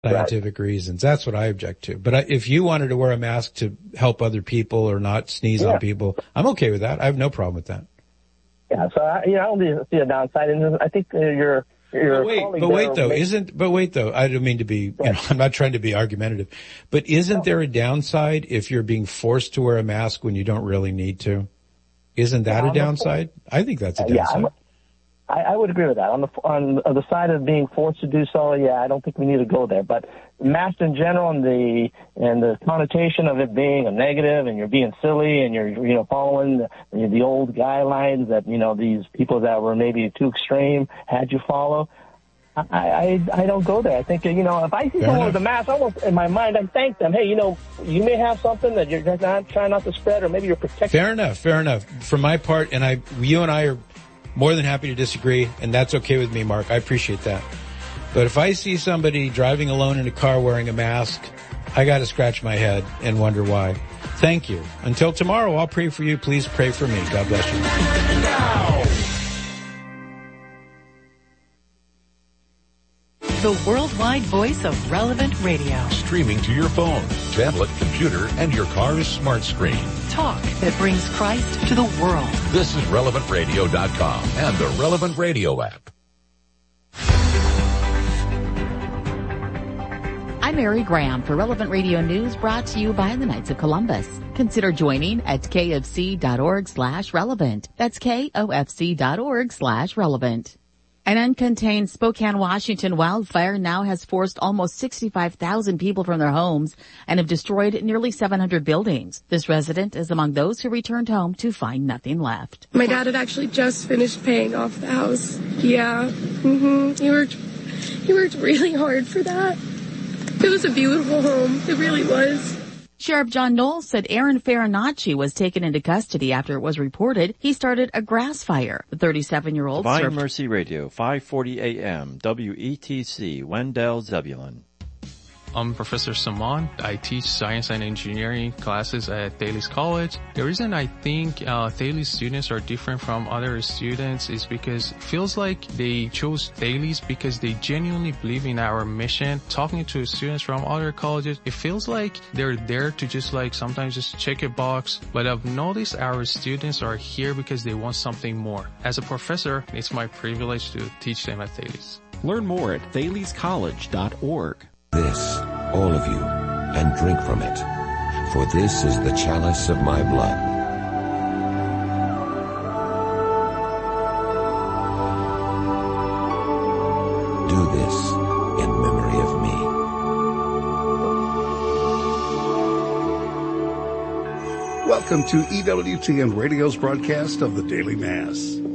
scientific reasons. That's what I object to. But if you wanted to wear a mask to help other people or not sneeze on people, I'm okay with that. I have no problem with that. Yeah, so I don't see a downside, and I think your But wait though, I don't mean to be, I'm not trying to be argumentative, but isn't there a downside if you're being forced to wear a mask when you don't really need to? Isn't that a downside? I think that's a downside. I would agree with that. On the side of being forced to do so, I don't think we need to go there. But masks in general and the connotation of it being a negative and you're being silly and you're following the old guidelines that these people that were maybe too extreme had you follow. I don't go there. I think if I see someone with a mask, almost in my mind I thank them. Hey, you may have something that you're not trying not to spread, or maybe you're protecting. Fair enough. For my part, and you and I are more than happy to disagree, and that's okay with me, Mark. I appreciate that. But if I see somebody driving alone in a car wearing a mask, I got to scratch my head and wonder why. Thank you. Until tomorrow, I'll pray for you. Please pray for me. God bless you. Now. The worldwide voice of Relevant Radio. Streaming to your phone, tablet, computer, and your car's smart screen. Talk that brings Christ to the world. This is RelevantRadio.com and the Relevant Radio app. I'm Mary Graham for Relevant Radio News, brought to you by the Knights of Columbus. Consider joining at kfc.org/relevant. That's kofc.org/relevant. An uncontained Spokane, Washington wildfire now has forced almost 65,000 people from their homes and have destroyed nearly 700 buildings. This resident is among those who returned home to find nothing left. My dad had actually just finished paying off the house. Yeah. He worked really hard for that. It was a beautiful home. It really was. Sheriff John Knowles said Aaron Farinacci was taken into custody after it was reported he started a grass fire. The 37-year-old Divine Mercy Radio, 540 AM, WETC, Wendell, Zebulon. I'm Professor Saman. I teach science and engineering classes at Thales College. The reason I think Thales students are different from other students is because it feels like they chose Thales because they genuinely believe in our mission. Talking to students from other colleges, it feels like they're there to sometimes just check a box. But I've noticed our students are here because they want something more. As a professor, it's my privilege to teach them at Thales. Learn more at thalescollege.org. This, all of you, and drink from it, for this is the chalice of my blood. Do this in memory of me. Welcome to EWTN Radio's broadcast of the Daily Mass.